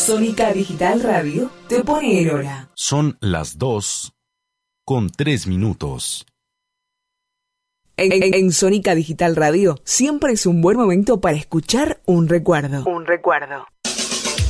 Sónica Digital Radio te pone en hora. Son las 2:03. En Sónica Digital Radio siempre es un buen momento para escuchar un recuerdo. Un recuerdo.